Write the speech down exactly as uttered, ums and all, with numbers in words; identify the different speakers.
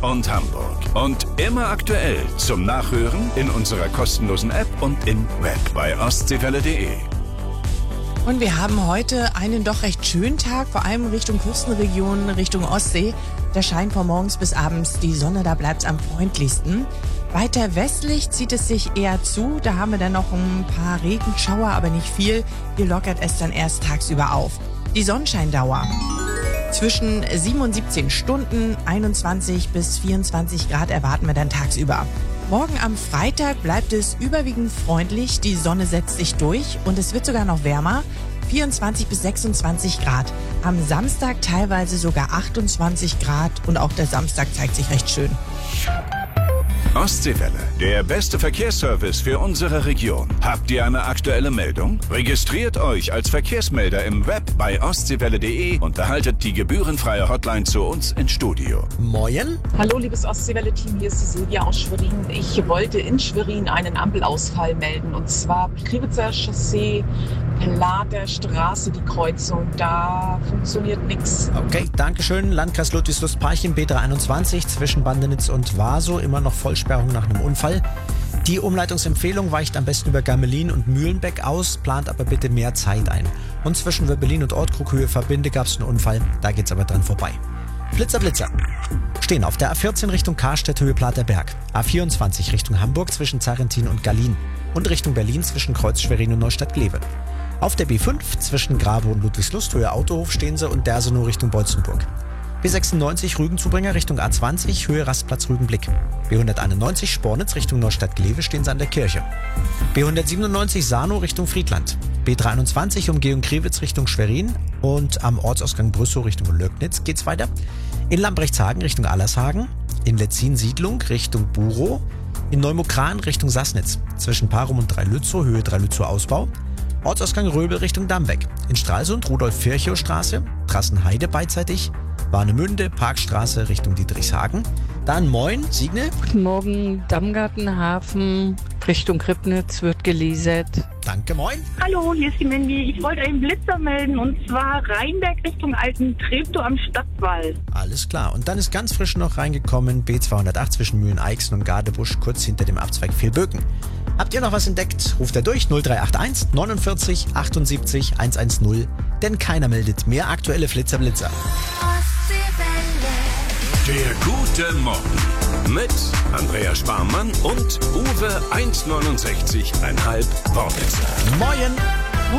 Speaker 1: und Hamburg. Und immer aktuell zum Nachhören in unserer kostenlosen App und im Web bei ostseewelle punkt de.
Speaker 2: Und wir haben heute einen doch recht schönen Tag, vor allem Richtung Küstenregion, Richtung Ostsee. Da scheint von morgens bis abends die Sonne, da bleibt's am freundlichsten. Weiter westlich zieht es sich eher zu, da haben wir dann noch ein paar Regenschauer, aber nicht viel. Hier lockert es dann erst tagsüber auf. Die Sonnenscheindauer zwischen sieben und siebzehn Stunden, einundzwanzig bis vierundzwanzig Grad erwarten wir dann tagsüber. Morgen am Freitag bleibt es überwiegend freundlich, die Sonne setzt sich durch und es wird sogar noch wärmer, vierundzwanzig bis sechsundzwanzig Grad. Am Samstag teilweise sogar achtundzwanzig Grad und auch der Samstag zeigt sich recht schön.
Speaker 1: Ostseewelle, der beste Verkehrsservice für unsere Region. Habt ihr eine aktuelle Meldung? Registriert euch als Verkehrsmelder im Web bei ostseewelle punkt de und erhaltet die gebührenfreie Hotline zu uns ins Studio.
Speaker 3: Moin.
Speaker 4: Hallo liebes Ostseewelle-Team, hier ist die Silvia aus Schwerin. Ich wollte in Schwerin einen Ampelausfall melden und zwar Priewitzer Chaussee, Plater Straße, die Kreuzung. Da funktioniert nichts.
Speaker 3: Okay, dankeschön. Landkreis Ludwigslust-Parchim, B dreihunderteinundzwanzig zwischen Bandenitz und Waso, immer noch Vollsperrung nach einem Unfall. Die Umleitungsempfehlung weicht am besten über Gamelin und Mühlenbeck aus, plant aber bitte mehr Zeit ein. Und zwischen Wöbbelin und Ortkrug-Höhe Verbinde gab es einen Unfall, da geht's aber dran vorbei. Blitzer, Blitzer. Stehen auf der A vierzehn Richtung Karstedt, Höhe Platerberg. A vierundzwanzig Richtung Hamburg zwischen Zarrentin und Gallin. Und Richtung Berlin zwischen Kreuz Schwerin und Neustadt-Glewe. Auf der B fünf zwischen Grabow und Ludwigslust, Höhe Autohof stehen sie und Dersenow Richtung Beutzenburg. B sechsundneunzig Rügenzubringer Richtung A zwanzig, Höhe Rastplatz Rügenblick. B hunderteinundneunzig Spornitz Richtung Neustadt-Glewe stehen sie an der Kirche. B hundertsiebenundneunzig Sarnow Richtung Friedland. B dreiundzwanzig Umgehung Kriwitz Richtung Schwerin und am Ortsausgang Brüssow Richtung Löcknitz geht's weiter. In Lambrechtshagen Richtung Allershagen. In Letzin-Siedlung Richtung Burow. In Neumokran Richtung Sassnitz. Zwischen Parum und Dreilützow, Höhe Dreilützow Ausbau. Ortsausgang Röbel Richtung Dammbeck. In Stralsund Rudolf-Virchow-Straße. Trassenheide beidseitig. Warnemünde, Parkstraße Richtung Dietrichshagen. Dann Moin, Signe.
Speaker 5: Guten Morgen, Dammgartenhafen Richtung Kribnitz wird geleset.
Speaker 3: Danke, Moin.
Speaker 6: Hallo, hier ist die Mandy. Ich wollte einen Blitzer melden und zwar Rheinberg Richtung Alten Treptow am Stadtwall.
Speaker 3: Alles klar. Und dann ist ganz frisch noch reingekommen B zweihundertacht zwischen Mühlen-Eichsen und Gadebusch, kurz hinter dem Abzweig Vilböken. Habt ihr noch was entdeckt? Ruft er durch null drei acht eins neunundvierzig achtundsiebzig hundertzehn, denn keiner meldet mehr aktuelle Flitzer-Blitzer.
Speaker 1: Der gute Morgen mit Andrea Sparmann und Uwe eins neunundsechzig Komma fünf Wortwitzer.
Speaker 3: Moin!